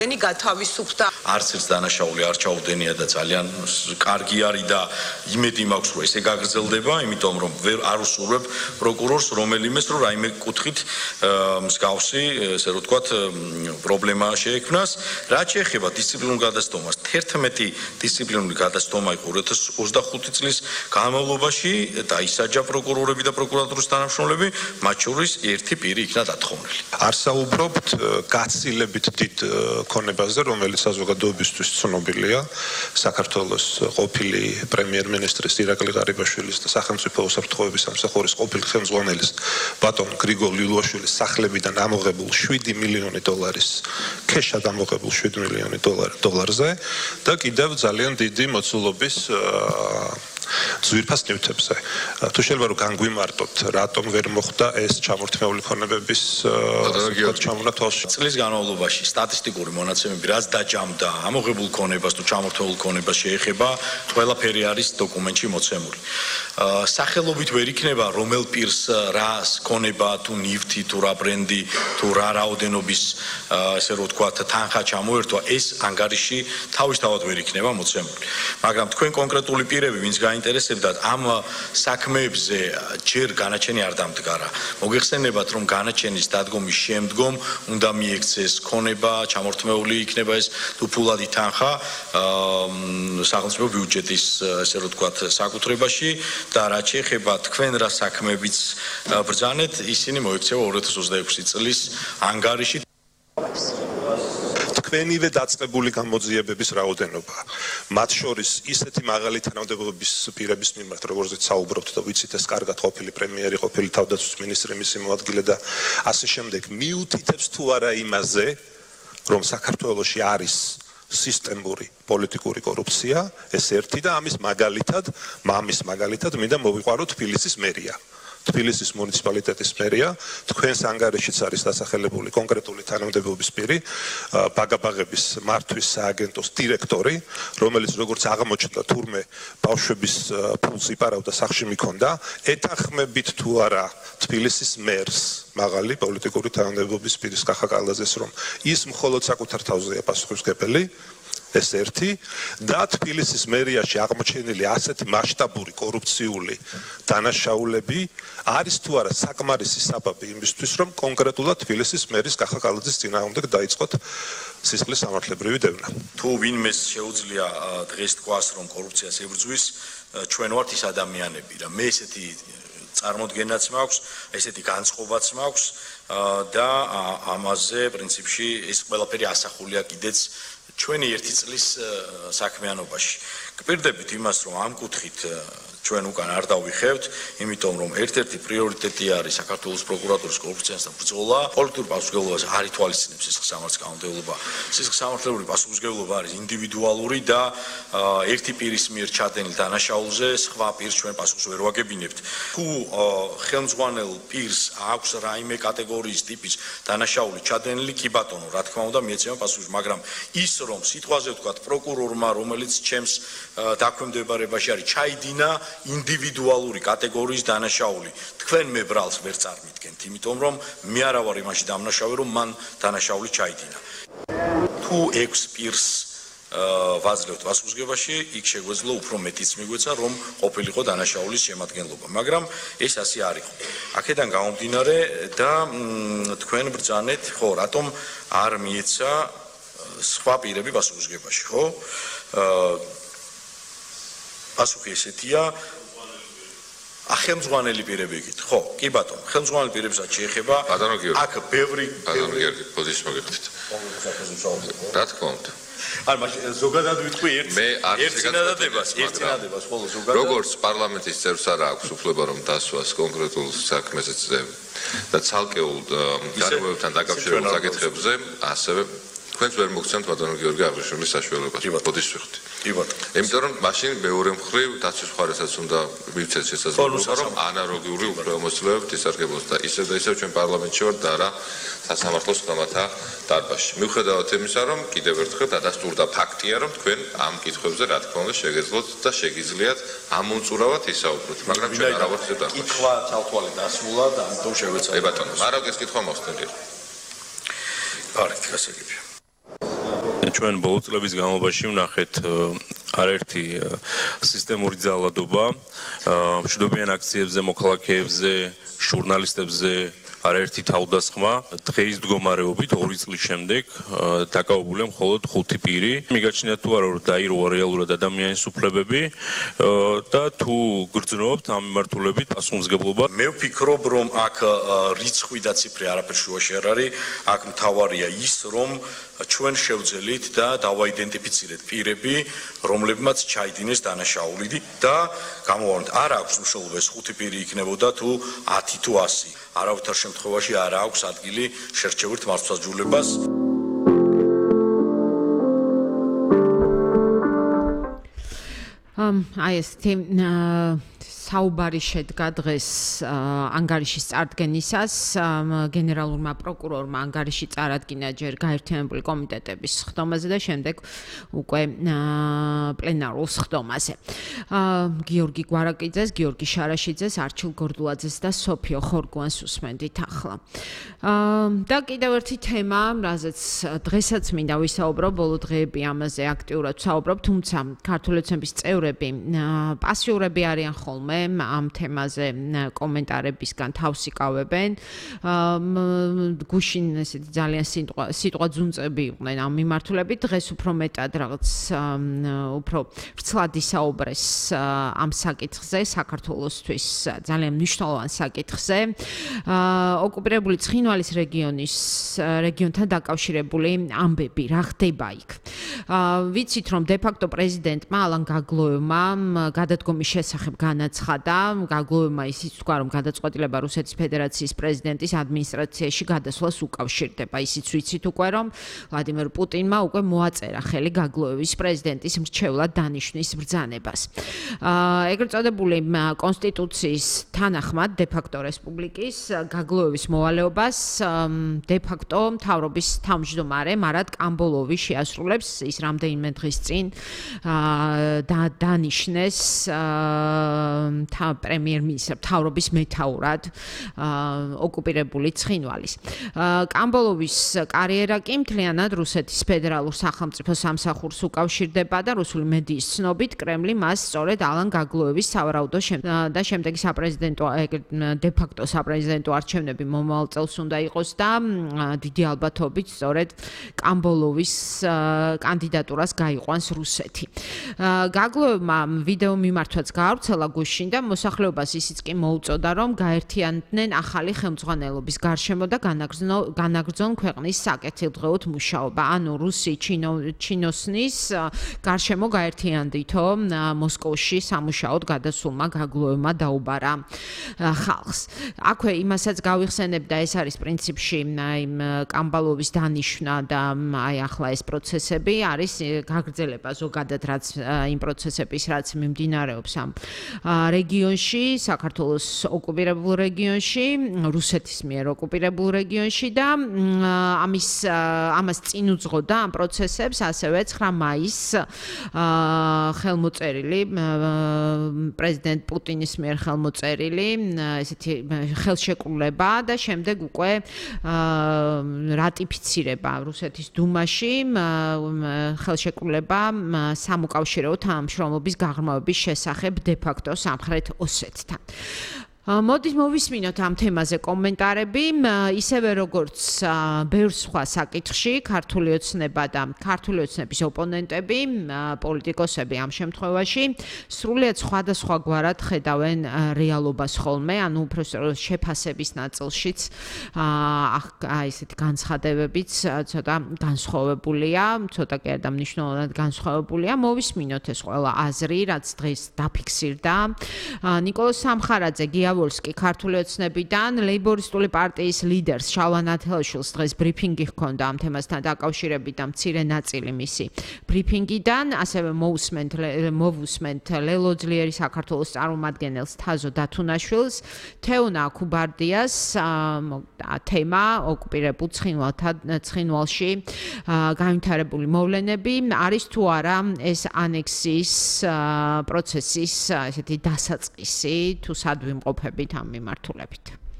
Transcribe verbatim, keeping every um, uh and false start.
ენი გათავისუფლდა. არც ერთ დანაშაული არ ჩაუდენია და ძალიან კარგი არის და იმედი მაქვს რომ ესე გაგრძელდება, იმიტომ რომ ვერ არ უსურვებ პროკურორს რომელიმეს რომ რაიმე კუთხით მსგავსი, ესე რომ ვთქვათ, პრობლემა შეექმნას. რაც შეეხება დისციპლინურ გადასტომას, თერთმეტი დისციპლინური გადასტომა იყო ორი ათას ოცდახუთი წლის განმავლობაში დაისაჯა პროკურორები და პროკურატურის თანამშრომლები, მათ შორის ერთი პირი იქნა დათხოვნილი. არ საუბრობთ გაცილებით დიდ ქონებაზე, რომელიც საზოგადოებისთვის ცნობილია, საქართველოს ყოფილი პრემიერ-მინისტრის ირაკლი ღარიბაშვილის და სახელმწიფო უსაფრთხოების სამსახურის ყოფილი ხელმძღვანელის ბატონ გრიგოლ ლიულაშვილის სახლებიდან ამოღებულ შვიდი მილიონი დოლარის ქეშად ამოღებულ შვიდი მილიონი დოლარზე და კიდევ ძალიან დიდი მოცულობის ძვირფას ნივთებზე. თუ შეიძლება რომ განგვიმარტოთ, რატომ ვერ მოხდა ეს ჩამორთმეული ქონებების ჩამონა თვალში? წლის განმავლობაში სტატისტიკური მონაცემები რაც დაჯამდა ამოღებულ ქონებას თუ ჩამორთმეულ ქონებას შეეხება, ყველაფერი არის დოკუმენტში მოცემული. სახელობით ვერ იქნება რომელ პირს რა ქონება თუ ნივთი თუ რა ბრენდი თუ რა რაოდენობის ესე რომ ვთქვათ თანხა ჩამოერთვა, ეს ანგარიში თავისთავად ვერ იქნება მოცემული. მაგრამ თქვენ კონკრეტული პირები, ვინც გაინტერესებდათ ამ საქმეებზე, ჯერ განაჩენი არ დამდგარა. მოგეხსენებათ, რომ განაჩენის დადგომის შემდგომ უნდა მიექცეს ქონება, ჩამორთმეული იქნება ეს თუ ფულადი თანხა სახელმწიფო ბიუჯეტის ესე რომ ვთქვათ საკუთრებაში და რაც შეეხება თქვენ რა საქმეებიც ბრძანეთ, ისინი მოექცევა ორი ათას ოცდაექვსი წლის ანგარიში. თქვენივე დაწყებული გამოძიებების რაოდენობა, მათ შორის ისეთი მაღალი თანამდებობის პირების მიმართ, როგორზეც საუბრობთ და ვიცით ეს კარგად ყოფილი პრემიერი, ყოფილი თავდაცვის მინისტრი, მისი მოადგილე და ასე შემდეგ, მიუთითებს თუ არა იმაზე, რომ საქართველოში არის სისტემური პოლიტიკური კორუფცია, ეს ერთი და ამის მაგალითად, მამის მაგალითად მინდა მოვიყვარო თბილისის მერია. თბილისის მუნიციპალიტეტის მერია, თქვენს ანგარიშიც არის დასახელებული კონკრეტული თანამდებობის პირი, ბაგაბაღების მართვის სააგენტოს დირექტორი, რომელიც როგორც აღმოჩნდა თურმე ბავშვების ფულს იპარავდა სახლში მიქონდა, ეთანხმებით თუ არა თბილისის მერს, მაღალი პოლიტიკური თანამდებობის პირის კახა კალაძეს, რომ ის მხოლოდ საკუთარ თავზეა პასუხისმგებელი, ეს ერთი და თბილისის მერიაში აღმოჩენილი ასეთი მასშტაბური კორუფციული დანაშაულები არის თუ არა საკმარისი საბაბი იმისთვის, რომ კონკრეტულად თბილისის მერის კახა კალაძის წინააღმდეგ დაიწყოთ სისხლის სამართლებრივი დევნა. თუ ვინმეს შეუძლია დღეს თქვას, რომ კორუფციას ებრძვის, ჩვენ ვართ ის ადამიანები და მე ესეთი წარმოდგენაც მაქვს, ესეთი განწყობაც მაქვს და ამაზე პრინციპში ეს ყველაფერი ასახულია კიდეც ჩვენი ერთი წლის საქმიანობაში. გპირდებით იმას, რომ ამ კუთხით ჩვენ უკან არ დავიხევთ, იმიტომ რომ ერთ-ერთი პრიორიტეტი არის საქართველოს პროკურატურის კორუფციასთან ბრძოლა. პოლიტიკურ პასუხისმგებლობას არ ითვალისწინებს სისხლის სამართლის კანონმდებლობა. სისხლის სამართლებრივი პასუხისმგებლობა არის ინდივიდუალური და ერთი პირის მიერ ჩადენილ დანაშაულზე სხვა პირს ჩვენ პასუხს ვერ ვაგებინებთ. თუ ხელმძღვანელ პირს აქვს რაიმე კატეგორიის ტიპის დანაშაული ჩადენილი, კი ბატონო, რა თქმა უნდა, მიეცემა პასუხს, მაგრამ ის რომ სიტყვაზე ვთქვათ პროკურორმა, რომელიც ჩემს დაქვემდებარებაში არის, ჩაიდინა ინდივიდუალური კატეგორიის დანაშაული. თქვენ მე ბრალს ვერ წარმიდგენთ, იმიტომ რომ მე არა ვარ იმაში დამნაშავე, რომ მან დანაშაული ჩაიდინა. თუ ექვს პირს ვაძლევთ პასუხისმგებაში, იქ შეგვეძლო უფრო მეტიც მიგვეცა, რომ ყოფილიყო დანაშაულის შემადგენლობა, მაგრამ ეს ასე არ იყო. აქედან გამომდინარე და თქვენ ბრძანეთ, ხო, რატომ არ მიეცა სხვა პირები პასუხისმგებაში, ხო? პასუხი ესეთია, ხელმძღვანელი პირები გით, ხო, კი ბატონო, ხელმძღვანელი პირებსაც შეეხება, აქ ბევრი ბატონო გიორგი, პოზიციის მოგიხდით. რა თქმა უნდა. არ მაშინ ზოგადად ვიტყვი ერთ ერთ წინადადებას, ერთ წინადადებას, ხოლო ზოგადად როგორც პარლამენტის წევრს არ აქვს უფლება რომ დასვას კონკრეტულ საქმეზე და ცალკეულ გარკვევებთან დაკავშირებულ საკითხებზე, ასევე თქვენს ვერ მოგცემთ ბატონო გიორგი აბრეშუმის საშუალებას. პოზიციის ვიხდი. კი ბატონო. იმიტომ რომ მაშინ მეორე მხრივ დაცვის მხარესაც უნდა მივცეთ შესაძლებლობა, რომ ანალოგიური უფლებამოსილებით ისარგებლოს და ისევ და ისევ ჩვენ პარლამენტში ვართ და არა სასამართლოს ხმათა დარბაზში. მიუხედავად იმისა, რომ კიდევ ერთხელ დადასტურდა ფაქტია, რომ თქვენ ამ კითხვებზე რა თქმა უნდა შეგეძლოთ და შეგიძლიათ ამოწურავად ისაუბროთ, მაგრამ ჩვენ არა ვართ დარბაზში. კითხვა თავთვალე დასმულა და ამიტომ შევეცადეთ. ე ბატონო, მარაგეს კითხვა მოხსნილი. კარგი, გასაგებია. ჩვენ ბოლო წლების განმავლობაში ვნახეთ არაერთი სისტემური ძალადობა მშვიდობიან აქციებზე, მოქალაქეებზე, ჟურნალისტებზე არაერთი თავდასხმა დღეის მდგომარეობით ორი წლის შემდეგ დაკავებულია მხოლოდ ხუთი პირი. მიგაჩნია თუ არა რომ დაირღვა რეალურად ადამიანის უფლებები და თუ გრძნობთ ამ მიმართულებით პასუხისმგებლობა. მე ვფიქრობ რომ აქ რიცხვი და ციფრი არაფერ შუაში არ არის. აქ მთავარია ის რომ ჩვენ შევძელით და დავაიდენტიფიცირეთ პირები, რომლებმაც ჩაიდინეს დანაშაული და გამოვარდნით არ აქვს მნიშვნელობა ეს ხუთი პირი იქნებოდა თუ ათი თუ ასი. არავითარ შემთხვევაში არ აქვს ადგილი შერჩევით მართლმსაჯულებას. აი ესეთი საუბარი შედგა დღეს ანგარიშის წარდგენისას გენერალურმა პროკურორმა ანგარიში წარადგინა ჯერ გაერთიანებული კომიტეტების სხდომაზე და შემდეგ უკვე პლენარულ სხდომაზე. გიორგი გვარაკიძეს, გიორგი შარაშიძეს, არჩილ გორდულაძეს და სოფიო ხორგუანს უსმენდით ახლა. და კიდევ ერთი თემა, რაზეც დღესაც მინდა ვისაუბრო, ბოლო დღეები ამაზე აქტიურად ვსაუბრობ, თუმცა ქართული ოცნების წევრები პასიურები არიან ხოლმე ამ თემაზე კომენტარებისგან თავს იკავებენ. გუშინ ესეთი ძალიან სიტყვა ძუნწები იყვნენ ამ მიმართულებით. დღეს უფრო მეტად რაღაც უფრო ვრცლად ისაუბრეს ამ საკითხზე, საქართველოსთვის ძალიან მნიშვნელოვან საკითხზე. ოკუპირებული ცხინვალის რეგიონის რეგიონთან დაკავშირებული ამბები, რა ხდება იქ. ვიცით რომ დე-ფაქტო პრეზიდენტმა ალან გაგლოევმა გადადგომის შესახებ განაცხადა. გაგლოევმა ისიც თქვა, რომ გადაწყვეტილება რუსეთის ფედერაციის პრეზიდენტის ადმინისტრაციაში გადასვლას უკავშირდება. ისიც ვიცით უკვე, რომ ვლადიმერ პუტინმა უკვე მოაწერა ხელი გაგლოევის პრეზიდენტის მრჩევლად დანიშვნის ბრძანებას. ეგრეთ წოდებული კონსტიტუციის თანახმად დე-ფაქტო რესპუბლიკის გაგლოევის მოვალეობას დე-ფაქტო მთავრობის თავმჯდომარე მარად კამბოლოვი შეასრულებს. ის რამდენიმე დღის წინ დანიშნეს პრემიერ-მინისტრ მთავრობის მეთაურად ოკუპირებული ცხინვალის. კამბოლოვის კარიერა კი მთლიანად რუსეთის ფედერალურ სახელმწიფო სამსახურს უკავშირდება და რუსული მედიის ცნობით კრემლი მას სწორედ ალან გაგლოევის სავარაუდო და შემდეგი საპრეზიდენტო დე-ფაქტო საპრეზიდენტო არჩევნები მომავალ წელს უნდა იყოს და დიდი ალბათობით სწორედ კამბოლოვის კანდიდატურას გაიყვანს რუსეთი. გაგლოევმა ვიდეო მიმართვაც გაავრცელა გუშინ და მოსახლეობას ისიც კი მოუწოდა, რომ გაერთიანდნენ ახალი ხელმძღვანელობის გარშემო და განაგრძონ ქვეყნის საკეთილდღეოდ მუშაობა. ანუ რუსი ჩინოსნის გარშემო გაერთიანდითო მოსკოვში სამუშაოდ გადასულმა გაგლოევმა დაუბარა ხალხს. აქვე იმასაც გავიხსენებ და ეს არის პრინციპში იმ კამბალოვის დანიშვნა და აი ახლა ეს პროცესები არის გაგრძელება ზოგადად რაც იმ პროცესების რაც მიმდინარეობს ამ რეგიონში, საქართველოს ოკუპირებულ რეგიონში, რუსეთის მიერ ოკუპირებულ რეგიონში და ამის ამას წინ უძღოდა ამ პროცესებს ასევე ცხრა მაისს ხელმოწერილი პრეზიდენტ პუტინის მიერ ხელმოწერილი ესეთი ხელშეკრულება და შემდეგ უკვე რატიფიცირება რუსეთის დუმაში ხელშეკრულება სამუკავშირეო თანამშრომლობის გაღრმავების შესახებ დე-ფაქტო სამხრეთ ოსეთთან. მოდით მოვისმინოთ ამ თემაზე კომენტარები, ისევე როგორც ბევრ სხვა საკითხში, ქართული ოცნება და ქართული ოცნების ოპონენტები, პოლიტიკოსები ამ შემთხვევაში სრულიად სხვადასხვაგვარად ხედავენ რეალობას ხოლმე, ანუ უბრალოდ შეფასების ნაწილშიც აი ესეთი განცხადებებიც ცოტა განსხვავებულია, ცოტა კი არა მნიშვნელოვნად განსხვავებულია. მოვისმინოთ ეს ყველა აზრი, რაც დღეს დაფიქსირდა. ნიკოლოზ სამხარაძე ვოლსკი ქართული ოცნებიდან ლეიბორისტული პარტიის ლიდერს შალვა ნათელაშვილს დღეს ბრიფინგი ჰქონდა ამ თემასთან დაკავშირებით და მცირე ნაწილი მისი ბრიფინგიდან, ასევე მოусმენთ მოვусმენთ ლელო ძლიერი საქართველოს წარმომადგენელს თაზო დათუნაშვილს, თეონა ქუბარდიას თემა ოკუპირებულ ცხინვალში განვითარებული მოვლენები არის თუ არა ეს ანექსიის პროცესის ესეთი დასაწყისი თუ სად ვიმყოფებით ამ მიმართულებით.